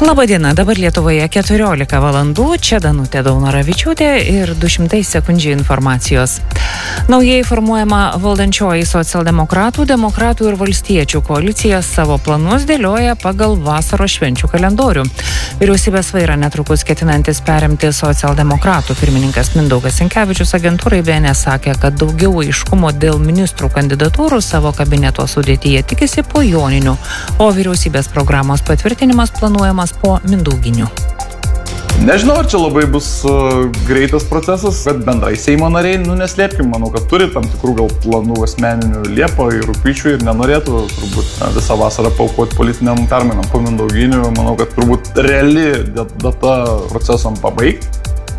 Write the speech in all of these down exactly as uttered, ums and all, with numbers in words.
Labadiena, dabar Lietuvoje keturiolika valandų, čia Danutė Daunoravičiūtė ir du šimtai sekundžių informacijos. Naujai formuojama valdančioji socialdemokratų, demokratų ir valstiečių koalicija savo planus dėlioja pagal vasaros švenčių kalendorių. Vyriausybės vairą netrukus ketinantis perimti socialdemokratų pirmininkas Mindaugas Sinkevičius agentūrai B N S sakė, kad daugiau aiškumo dėl ministrų kandidatūrų savo kabineto sudėtyje tikisi po joninių, o vyriausybės programos patvirtinimas planuojamas po mindauginių. Nežinau, ar čia labai bus uh, greitas procesas, bet bendrai Seimo nariai, nu neslėpkim, manau, kad turi tam tikrų gal planų asmeninių Liepą ir rugpjūčių ir nenorėtų turbūt na, visą vasarą paaukoti politiniam permainam po mindauginių. Manau, kad turbūt reali data procesam pabaigti.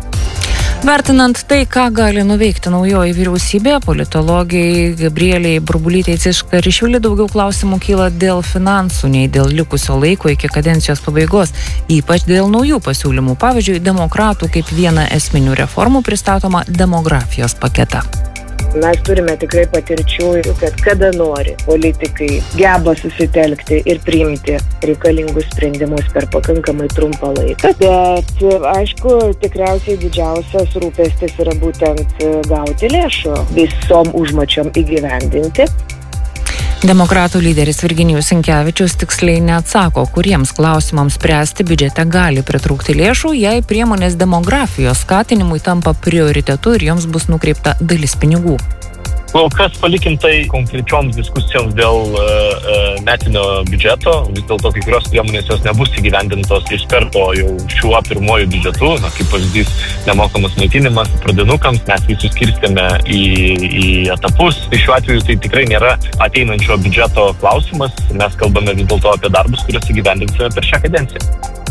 Vertinant tai, ką gali nuveikti naujoji vyriausybė, politologai Gabrieliai Burbulytei Ciškarišvili daugiau klausimų kyla dėl finansų, nei dėl likusio laiko iki kadencijos pabaigos, ypač dėl naujų pasiūlymų. Pavyzdžiui, demokratų kaip vieną esminių reformų pristatoma demografijos paketą. Mes turime tikrai patirčių, kad kada nori politikai geba susitelkti ir priimti reikalingus sprendimus per pakankamai trumpą laiką. Bet, aišku, tikriausiai didžiausias rūpestis yra būtent gauti lėšų visom užmačiom įgyvendinti. Demokratų lyderis Virginijus Sinkevičius tiksliai neatsako, kuriems klausimams spręsti biudžete gali pritrūkti lėšų, jei priemonės demografijos skatinimui tampa prioritetu ir joms bus nukreipta dalis pinigų. Kol kas palikim tai konkrečioms diskusijoms dėl uh, metinio biudžeto. Vis dėlto kai kurios priemonės jos nebus įgyvendintos iš karto jau šiuo pirmuoju biudžetu. Na, kaip pavyzdys, nemokamas maitinimas pradinukams. Mes jį suskirstėme į, į etapus. Tai šiuo atveju tai tikrai nėra ateinančio biudžeto klausimas. Mes kalbame vis dėlto apie darbus, kuriuos įgyvendinsime per šią kadenciją.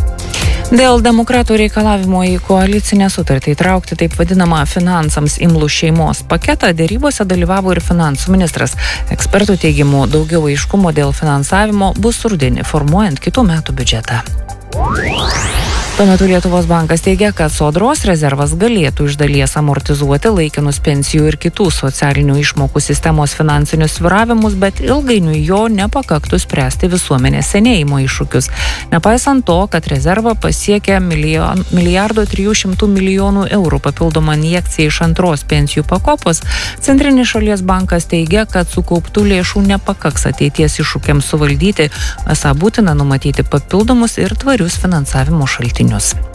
Dėl demokratų reikalavimo į koalicinę sutartį įtraukti taip vadinamą finansams imlų šeimos paketą dėrybose dalyvavo ir finansų ministras. Ekspertų teigimu, daugiau aiškumo dėl finansavimo bus rudenį, formuojant kitų metų biudžetą. Tuo metu Lietuvos bankas teigia, kad Sodros rezervas galėtų iš dalies amortizuoti laikinus pensijų ir kitų socialinių išmokų sistemos finansinius svyravimus, bet ilgainiui jo nepakaktų spręsti visuomenės senėjimo iššūkius. Nepaisant to, kad rezervą pasiekia milijon, milijardo trijų šimtų milijonų eurų papildomą injekciją iš antros pensijų pakopos, Centrinis šalies bankas teigia, kad sukauptų lėšų nepakaks ateities iššūkiams suvaldyti, esą būtina numatyti papildomus ir tvarius finansavimo šaltinius.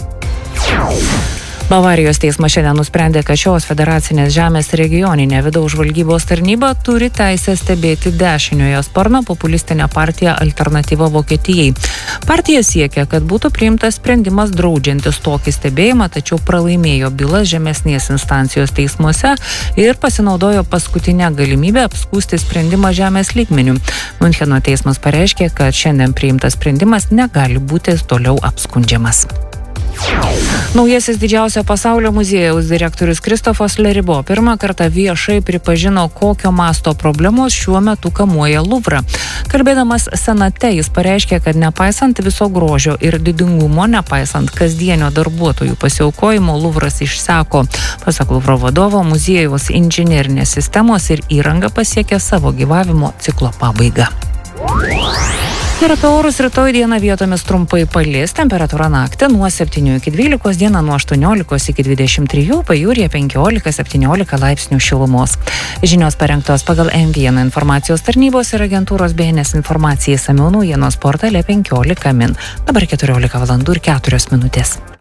Bavarijos teismas šiandien nusprendė, kad šios federacinės žemės regioninė vidaus žvalgybos tarnyba turi teisę stebėti dešiniojo sparno populistinę partiją Alternatyva Vokietijai. Partija siekia, kad būtų priimtas sprendimas draudžiantis tokį stebėjimą, tačiau pralaimėjo bylas žemesnės instancijos teismuose ir pasinaudojo paskutinę galimybę apskųsti sprendimą žemės lygmeniu. Miuncheno teismas pareiškė, kad šiandien priimtas sprendimas negali būti toliau apskundžiamas. Naujasis didžiausio pasaulio muziejaus direktorius Kristofas Leribo pirmą kartą viešai pripažino, kokio masto problemos šiuo metu kamuoja Luvrą. Kalbėdamas senate, jis pareiškė, kad nepaisant viso grožio ir didingumo, nepaisant kasdienio darbuotojų pasiaukojimo, Luvras išseko. Pasak Luvro vadovo, muziejaus inžinerinės sistemos ir įranga pasiekė savo gyvavimo ciklo pabaigą. Ir apie orus rytoj dieną vietomis trumpai palis, temperatūra naktį nuo septynių iki dvylikos, dieną nuo aštuoniolikos iki dvidešimt trijų, pajūryje penkiolika septyniolika laipsnių šilumos. Žinios parengtos pagal M vieną informacijos tarnybos ir agentūros B N S informacijai išsamiau naujienos portale penkiolika min. Dabar keturiolika valandų ir keturios minutės.